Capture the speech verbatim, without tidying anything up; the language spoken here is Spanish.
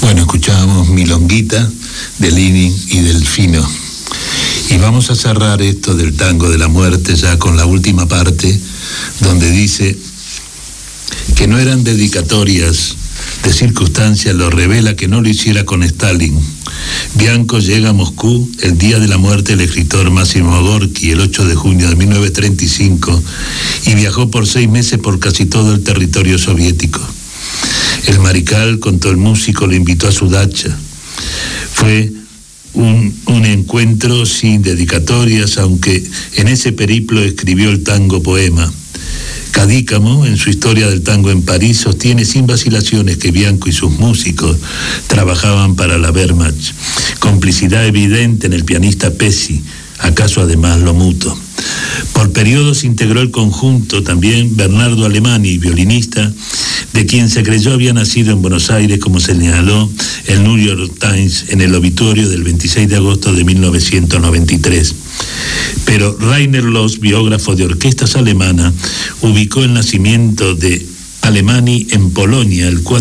Bueno, escuchábamos Milonguita de Lini y Delfino. Y vamos a cerrar esto del tango de la muerte ya con la última parte, donde dice que no eran dedicatorias de circunstancias, lo revela que no lo hiciera con Stalin. Bianco llega a Moscú el día de la muerte del escritor Máximo Gorki, el ocho de junio de mil novecientos treinta y cinco, y viajó por seis meses por casi todo el territorio soviético. El Marical, con todo el músico, lo invitó a su dacha. Fue un, un encuentro sin dedicatorias, aunque en ese periplo escribió el tango poema. Cadícamo, en su Historia del tango en París, sostiene sin vacilaciones que Bianco y sus músicos trabajaban para la Wehrmacht. Complicidad evidente en el pianista Pesci, acaso además lo mutuo. Por periodos integró el conjunto también Bernardo Alemani, violinista, de quien se creyó había nacido en Buenos Aires, como señaló el New York Times en el obituario del veintiséis de agosto de mil novecientos noventa y tres. Pero Rainer Loos, biógrafo de orquestas alemanas, ubicó el nacimiento de Alemani en Polonia el cuatro